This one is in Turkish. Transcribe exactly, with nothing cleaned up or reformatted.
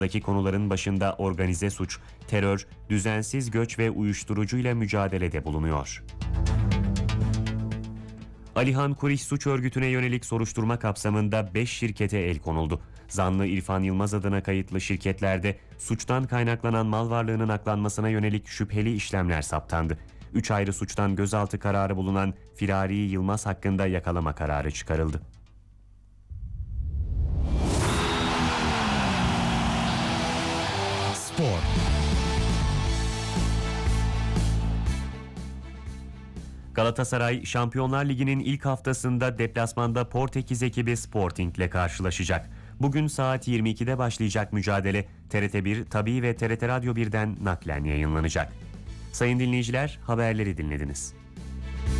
Daki konuların başında organize suç, terör, düzensiz göç ve uyuşturucuyla mücadelede bulunuyor. Alihan Kuriş suç örgütüne yönelik soruşturma kapsamında beş şirkete el konuldu. Zanlı İrfan Yılmaz adına kayıtlı şirketlerde suçtan kaynaklanan mal varlığının aklanmasına yönelik şüpheli işlemler saptandı. üç ayrı suçtan gözaltı kararı bulunan Firari Yılmaz hakkında yakalama kararı çıkarıldı. Spor. Galatasaray, Şampiyonlar Ligi'nin ilk haftasında deplasmanda Portekiz ekibi Sporting ile karşılaşacak. Bugün saat yirmi ikide başlayacak mücadele T R T bir, Tabii ve T R T Radyo bir'den naklen yayınlanacak. Sayın dinleyiciler, haberleri dinlediniz.